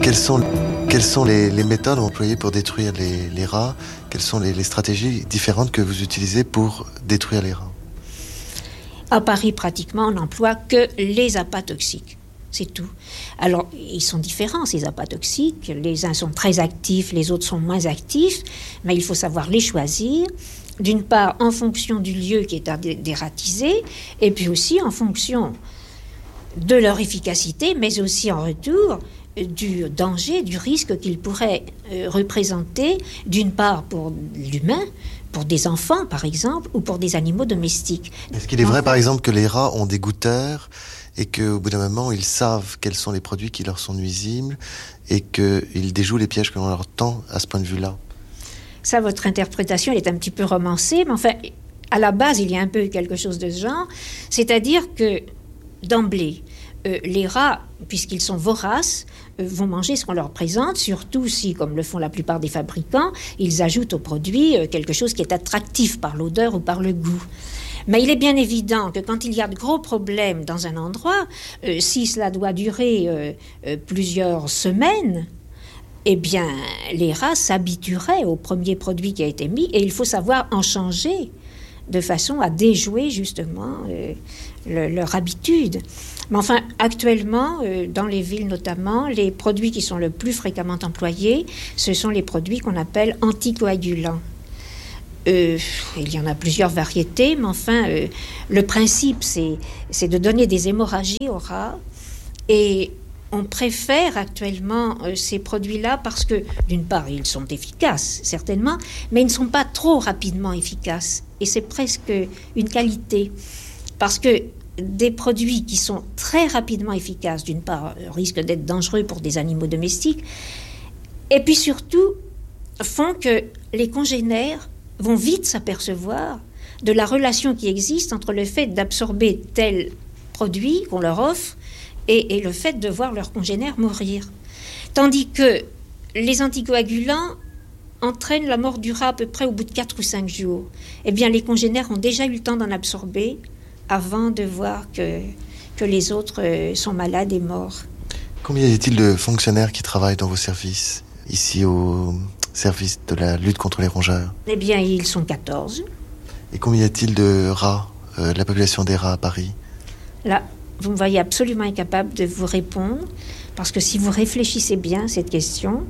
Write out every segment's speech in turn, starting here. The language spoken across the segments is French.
Quelles sont les méthodes employées pour détruire les rats? Quelles sont les stratégies différentes que vous utilisez pour détruire les rats? À Paris, pratiquement, on n'emploie que les appâts toxiques. C'est tout. Alors, ils sont différents, ces appâts toxiques. Les uns sont très actifs, les autres sont moins actifs. Mais il faut savoir les choisir. D'une part, en fonction du lieu qui est à dératiser, et puis aussi en fonction de leur efficacité, mais aussi en retour du danger, du risque qu'ils pourraient représenter, d'une part pour l'humain, pour des enfants par exemple, ou pour des animaux domestiques. Est-ce qu'il est vrai par exemple que les rats ont des goûteurs et qu'au bout d'un moment ils savent quels sont les produits qui leur sont nuisibles et qu'ils déjouent les pièges que l'on leur tend à ce point de vue-là? Ça, votre interprétation, elle est un petit peu romancée, mais enfin, à la base, il y a un peu quelque chose de ce genre. C'est-à-dire que, d'emblée, les rats, puisqu'ils sont voraces, vont manger ce qu'on leur présente, surtout si, comme le font la plupart des fabricants, ils ajoutent au produit quelque chose qui est attractif par l'odeur ou par le goût. Mais il est bien évident que quand il y a de gros problèmes dans un endroit, si cela doit durer plusieurs semaines, eh bien, les rats s'habitueraient au premier produit qui a été mis, et il faut savoir en changer de façon à déjouer justement leur habitude. Mais enfin, actuellement, dans les villes notamment, les produits qui sont le plus fréquemment employés, ce sont les produits qu'on appelle anticoagulants. Il y en a plusieurs variétés, mais enfin, le principe, c'est de donner des hémorragies aux rats. Et on préfère actuellement ces produits-là parce que, d'une part, ils sont efficaces, certainement, mais ils ne sont pas trop rapidement efficaces. Et c'est presque une qualité. Parce que des produits qui sont très rapidement efficaces, d'une part, risquent d'être dangereux pour des animaux domestiques, et puis surtout, font que les congénères vont vite s'apercevoir de la relation qui existe entre le fait d'absorber tel produit qu'on leur offre et le fait de voir leurs congénères mourir. Tandis que les anticoagulants entraînent la mort du rat à peu près au bout de 4 ou 5 jours. Eh bien, les congénères ont déjà eu le temps d'en absorber avant de voir que les autres sont malades et morts. Combien y a-t-il de fonctionnaires qui travaillent dans vos services, ici au service de la lutte contre les rongeurs? Eh bien, ils sont 14. Et combien y a-t-il de rats, de la population des rats à Paris? Là, vous me voyez absolument incapable de vous répondre, parce que si vous réfléchissez bien à cette question,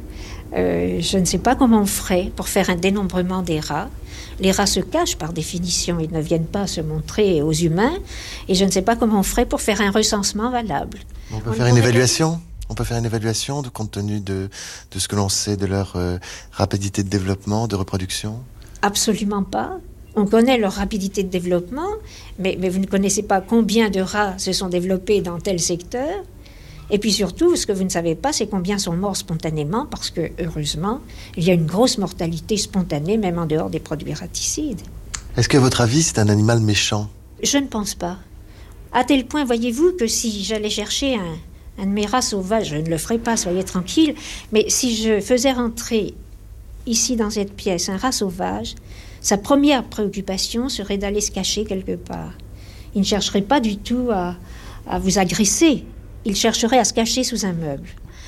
je ne sais pas comment on ferait pour faire un dénombrement des rats. Les rats se cachent par définition, ils ne viennent pas se montrer aux humains, et je ne sais pas comment on ferait pour faire un recensement valable. On peut faire une évaluation? On peut faire une évaluation compte tenu de ce que l'on sait de leur rapidité de développement, de reproduction? Absolument pas. On connaît leur rapidité de développement, mais vous ne connaissez pas combien de rats se sont développés dans tel secteur. Et puis surtout, ce que vous ne savez pas, c'est combien sont morts spontanément, parce que, heureusement, il y a une grosse mortalité spontanée, même en dehors des produits raticides. Est-ce qu'à votre avis, c'est un animal méchant? Je ne pense pas. À tel point, voyez-vous, que si j'allais chercher un de mes rats sauvages, je ne le ferais pas, soyez tranquille, mais si je faisais rentrer ici dans cette pièce un rat sauvage, sa première préoccupation serait d'aller se cacher quelque part. Il ne chercherait pas du tout à vous agresser. Il chercherait à se cacher sous un meuble.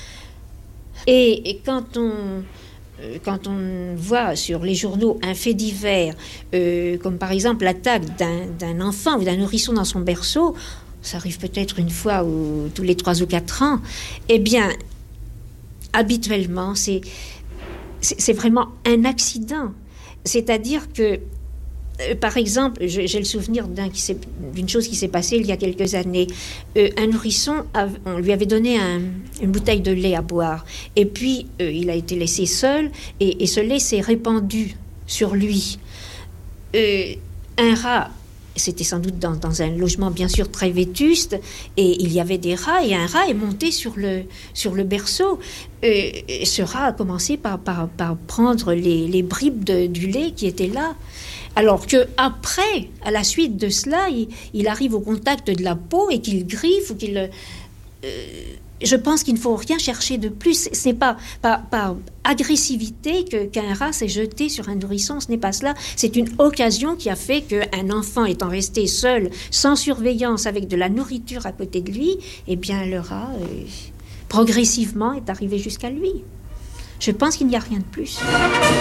Et quand on voit sur les journaux un fait divers, comme par exemple l'attaque d'un enfant ou d'un nourrisson dans son berceau, ça arrive peut-être une fois ou tous les 3 ou 4 ans, eh bien, habituellement, c'est vraiment un accident. C'est-à-dire que, par exemple, j'ai le souvenir d'une chose qui s'est passée il y a quelques années. Un nourrisson, on lui avait donné une bouteille de lait à boire. Et puis, il a été laissé seul, et ce lait s'est répandu sur lui. Un rat, c'était sans doute dans un logement bien sûr très vétuste, et il y avait des rats, et un rat est monté sur le berceau. Et ce rat a commencé par prendre les bribes du lait qui étaient là. Alors qu'après, à la suite de cela, il arrive au contact de la peau et qu'il griffe ou qu'il... je pense qu'il ne faut rien chercher de plus. Ce n'est pas par agressivité qu'un rat s'est jeté sur un nourrisson, ce n'est pas cela. C'est une occasion qui a fait qu'un enfant étant resté seul, sans surveillance, avec de la nourriture à côté de lui, eh bien le rat progressivement est arrivé jusqu'à lui. Je pense qu'il n'y a rien de plus.